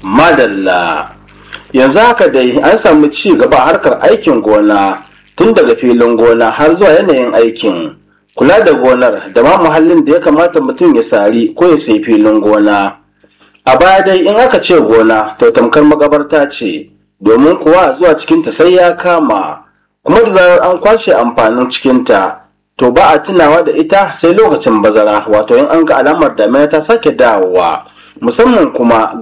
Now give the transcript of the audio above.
Madalla. Yanzu haka dai an samu ci gaba a harkar aikin gona tun daga filin gona har zuwa yanayin aikin. Kula da gonar da ma muhallin da ya kamata mutum ya sari ko ya sayi filin gona. A baya dai in aka ce gona to tamkar makabarta ce, domin kuwa zuwa cikinta sai ya kama, kuma da zarar an kwashe amfanin cikinta to ba a tunawa da ita sai lokacin bazara, wato in an ga alamar damina ta sake dawowa, musamman kuma